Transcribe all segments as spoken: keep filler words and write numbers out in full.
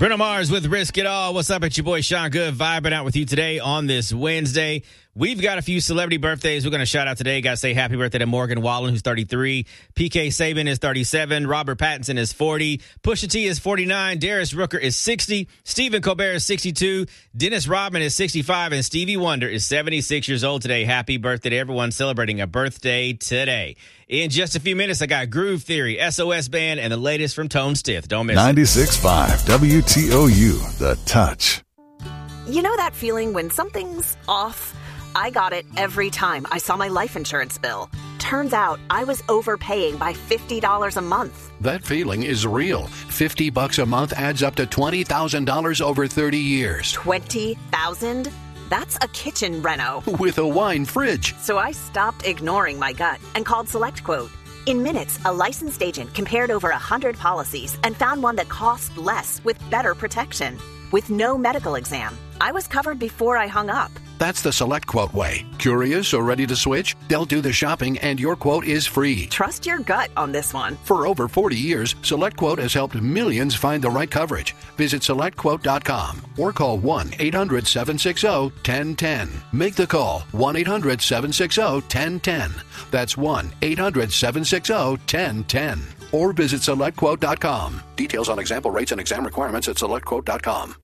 Bruno Mars with Risk It All. What's up? It's your boy Sean Good vibing out with you today on this Wednesday. We've got a few celebrity birthdays we're going to shout out today. Got to say happy birthday to Morgan Wallen, who's thirty-three. P K Saban is thirty-seven. Robert Pattinson is forty. Pusha T is forty-nine. Darius Rucker is sixty. Stephen Colbert is sixty-two. Dennis Rodman is sixty-five. And Stevie Wonder is seventy-six years old today. Happy birthday to everyone celebrating a birthday today. In just a few minutes, I got Groove Theory, S O S Band, and the latest from Tone Stith. Don't miss it. ninety-six point five W T O U, The Touch. You know that feeling when something's off? I got it every time I saw my life insurance bill. Turns out I was overpaying by fifty dollars a month. That feeling is real. fifty bucks a month adds up to twenty thousand dollars over thirty years. twenty thousand dollars? That's a kitchen reno. With a wine fridge. So I stopped ignoring my gut and called SelectQuote. In minutes, a licensed agent compared over one hundred policies and found one that cost less with better protection. With no medical exam, I was covered before I hung up. That's the SelectQuote way. Curious or ready to switch? They'll do the shopping and your quote is free. Trust your gut on this one. For over forty years, SelectQuote has helped millions find the right coverage. Visit select quote dot com or call one eight hundred seven six zero one zero one zero. Make the call, one eight hundred seven six zero one zero one zero. That's one eight hundred seven six zero one zero one zero. Or visit select quote dot com. Details on example rates and exam requirements at select quote dot com.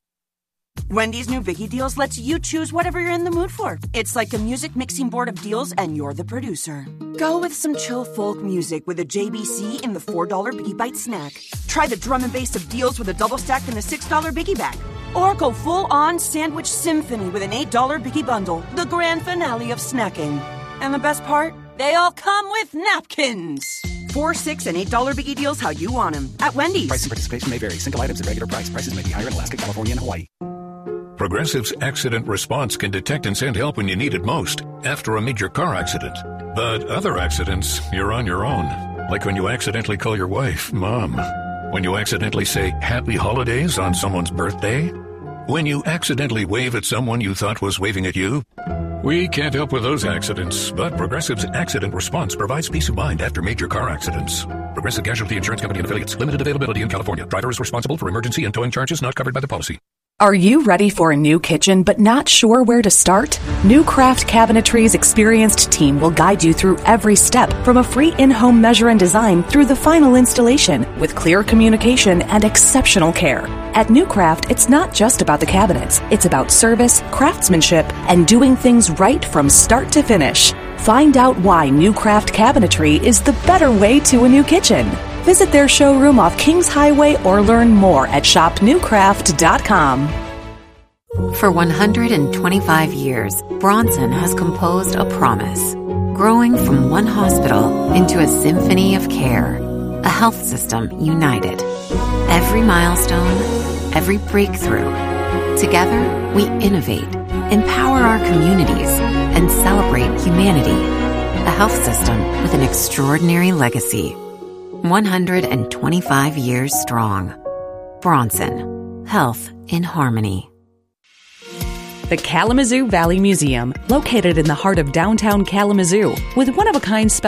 Wendy's new Biggie Deals lets you choose whatever you're in the mood for. It's like a music mixing board of deals, and you're the producer. Go with some chill folk music with a J B C in the four dollar Biggie Bite snack. Try the drum and bass of deals with a double stack in the six dollar Biggie Bag. Or go full-on sandwich symphony with an eight dollar Biggie Bundle, the grand finale of snacking. And the best part? They all come with napkins. Four, six, and eight dollar Biggie Deals how you want them at Wendy's. Price and participation may vary. Single items at regular price. Prices may be higher in Alaska, California, and Hawaii. Progressive's Accident Response can detect and send help when you need it most, after a major car accident. But other accidents, you're on your own. Like when you accidentally call your wife Mom. When you accidentally say Happy Holidays on someone's birthday. When you accidentally wave at someone you thought was waving at you. We can't help with those accidents, but Progressive's Accident Response provides peace of mind after major car accidents. Progressive Casualty Insurance Company and Affiliates. Limited availability in California. Driver is responsible for emergency and towing charges not covered by the policy. Are you ready for a new kitchen but not sure where to start? New Craft Cabinetry's experienced team will guide you through every step, from a free in-home measure and design through the final installation, with clear communication and exceptional care. At New Craft, it's not just about the cabinets. It's about service, craftsmanship, and doing things right from start to finish. Find out why New Craft Cabinetry is the better way to a new kitchen. Visit their showroom off Kings Highway or learn more at shop new craft dot com. For one hundred twenty-five years, Bronson has composed a promise, growing from one hospital into a symphony of care, a health system united. Every milestone, every breakthrough. Together, we innovate, empower our communities, and celebrate humanity. A health system with an extraordinary legacy. one hundred twenty-five years strong. Bronson. Health in harmony. The Kalamazoo Valley Museum, located in the heart of downtown Kalamazoo, with one-of-a-kind special